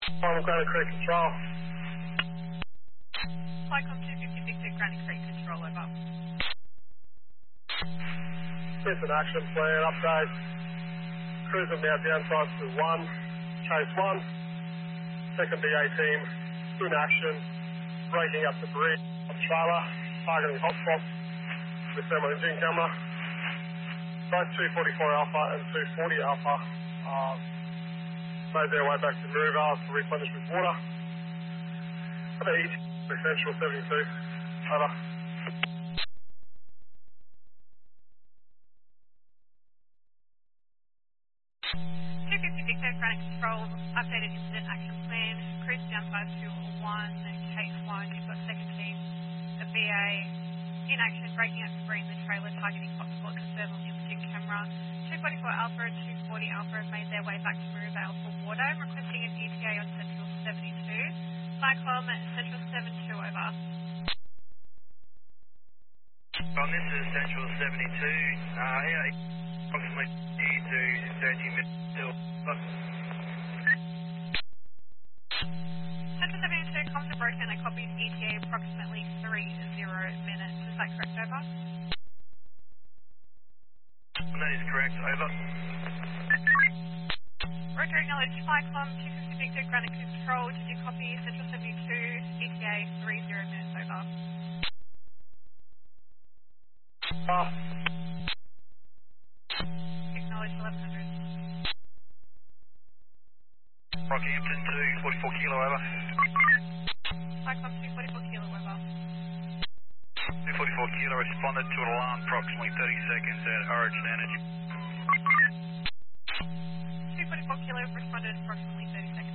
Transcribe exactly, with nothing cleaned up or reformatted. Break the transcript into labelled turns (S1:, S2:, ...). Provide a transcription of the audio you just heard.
S1: Final Granite Creek Control.
S2: Cyclone two fifty Victor, Granite Creek Control, over.
S1: Instant action plan, update. Cruising now downside to one, chase one. Second B A team, in action, braking up the bridge on the trailer, targeting hotspot with thermal imaging camera. Both two forty-four Alpha and two forty Alpha uh, made their way back to Marouville to replenish with water. The East, Central seventy-two, over.
S2: two fifty Victor, Granite Control, updated incident action plan. Cruise downside to one, case one. You've got second team, a B A, in action, breaking up debris in the trailer, targeting hotspot with thermal imaging camera. two forty-four Alpha and two forty Alpha have made their way back to Marouville for water. I'm requesting an E T A on Central seventy-two. Cyclone Central seventy-two, over.
S3: On this is Central seventy-two, uh, yeah, approximately two to thirty minutes till.
S2: Central seventy-two, comms are broken. I copied E T A approximately thirty minutes. Is that correct, over?
S3: That is correct, over.
S2: Roger, acknowledged. Cyclone two fifty Victor, Granite Control. Did you copy Central seventy-two, E T A thirty minutes, over?
S1: Uh,
S2: Acknowledged, eleven hundred.
S3: Rockhampton two forty-four kilo, over.
S2: Cyclone two forty-four kilo, over.
S3: two forty-four kilo responded to an alarm approximately thirty seconds at Origin Energy.
S2: two forty-four kilo responded approximately thirty seconds.